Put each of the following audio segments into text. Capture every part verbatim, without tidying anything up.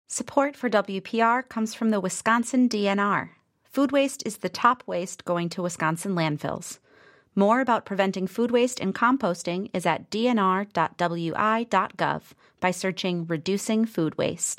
Support for W P R comes from the Wisconsin D N R. Food waste is the top waste going to Wisconsin landfills. More about preventing food waste and composting is at d n r dot w i dot gov by searching Reducing Food Waste.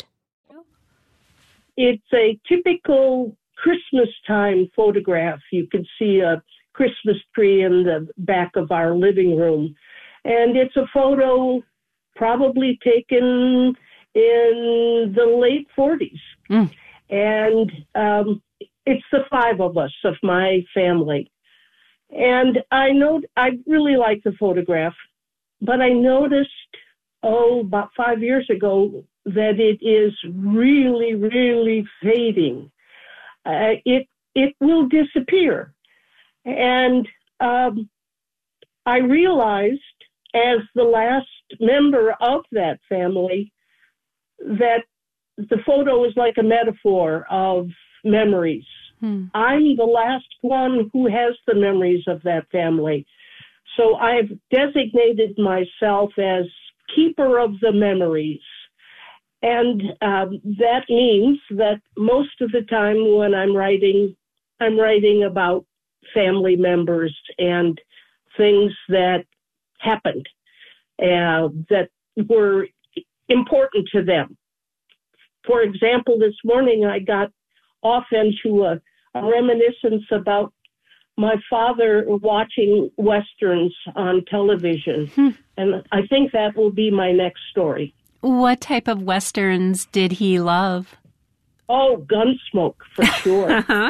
It's a typical Christmas time photograph. You can see a Christmas tree in the back of our living room. And it's a photo probably taken in the late forties. Mm. And um, it's the five of us of my family. And I know I really like the photograph, but I noticed, oh, about five years ago, that it is really, really fading. Uh, it it will disappear. And um, I realized, as the last member of that family, that the photo is like a metaphor of memories. Hmm. I'm the last one who has the memories of that family. So I've designated myself as keeper of the memories. And um, that means that most of the time when I'm writing, I'm writing about family members and things that happened uh, that were important to them. For example, this morning I got off into a, a reminiscence about my father watching Westerns on television. Hmm. And I think that will be my next story. What type of Westerns did he love? Oh, Gunsmoke, for sure. Uh-huh.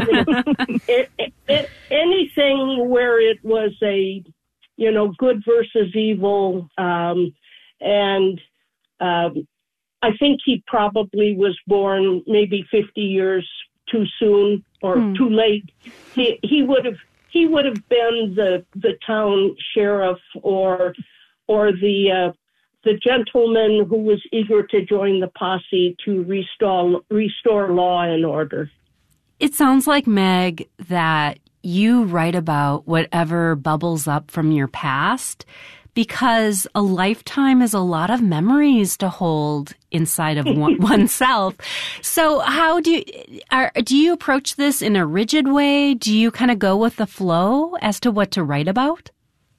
it, it, it, anything where it was a, you know, good versus evil. Um, and um, I think he probably was born maybe fifty years too soon or hmm. too late. He he would have he would have been the the town sheriff or or the uh, the gentleman who was eager to join the posse to restore restore law and order. It sounds like, Meg, that you write about whatever bubbles up from your past, because a lifetime is a lot of memories to hold inside of one, oneself. So how do you, are, do you approach this in a rigid way? Do you kind of go with the flow as to what to write about?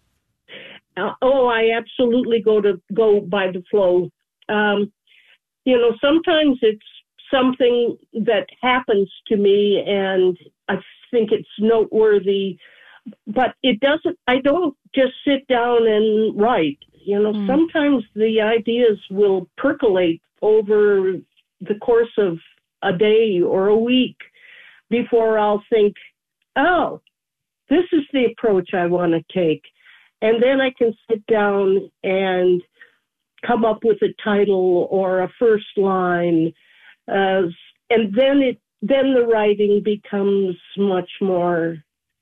Uh, oh, I absolutely go to go by the flow. Um, you know, sometimes it's something that happens to me and I think it's noteworthy, but it doesn't, I don't just sit down and write. You know, mm. sometimes the ideas will percolate over the course of a day or a week before I'll think, oh, this is the approach I want to take. And then I can sit down and come up with a title or a first line. Uh, and then it, then the writing becomes much more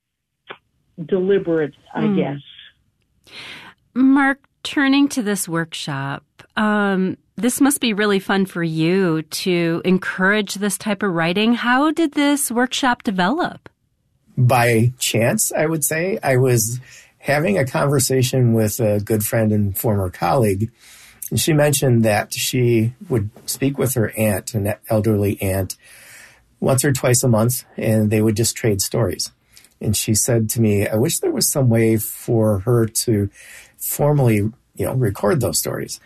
deliberate, I mm. guess. Mark, turning to this workshop, um, this must be really fun for you to encourage this type of writing. How did this workshop develop? By chance, I would say. I was having a conversation with a good friend and former colleague, and she mentioned that she would speak with her aunt, an elderly aunt, once or twice a month, and they would just trade stories. And she said to me, I wish there was some way for her to formally, you know, record those stories.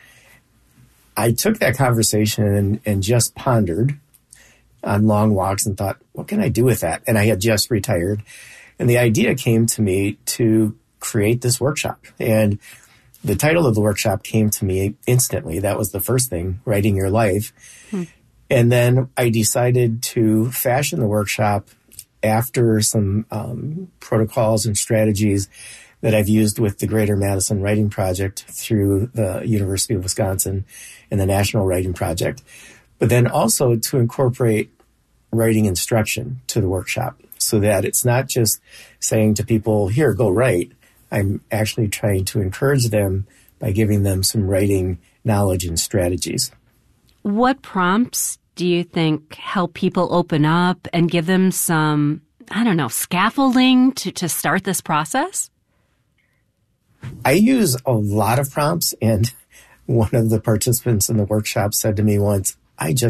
I took that conversation and, and just pondered on long walks and thought, what can I do with that? And I had just retired. And the idea came to me to create this workshop. And the title of the workshop came to me instantly. That was the first thing, Writing Your Life. Hmm. And then I decided to fashion the workshop after some um, protocols and strategies that I've used with the Greater Madison Writing Project through the University of Wisconsin and the National Writing Project, but then also to incorporate writing instruction to the workshop so that it's not just saying to people, here, go write. I'm actually trying to encourage them by giving them some writing knowledge and strategies. What prompts do you think help people open up and give them some, I don't know, scaffolding to, to start this process? I use a lot of prompts, and one of the participants in the workshop said to me once, I just